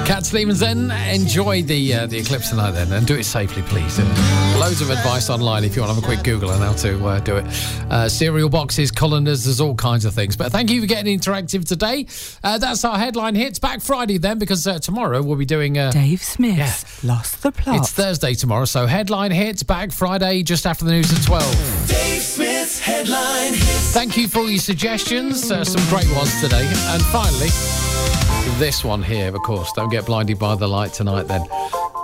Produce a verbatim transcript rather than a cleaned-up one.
Cat Stevens then. Enjoy the uh, the eclipse tonight then, and do it safely, please. Uh, loads of advice online if you want to have a quick Google on how to uh, do it. Uh, cereal boxes, colanders, there's all kinds of things. But thank you for getting interactive today. Uh, that's our headline hits. Back Friday then, because uh, tomorrow we'll be doing... Uh, Dave Smith's yeah. Lost the Plot. It's Thursday tomorrow, so headline hits back Friday just after the news at twelve. Dave Smith's headline hits. Thank you for all your suggestions. Uh, some great ones today. And finally, this one here, of course. Don't get blinded by the light tonight then.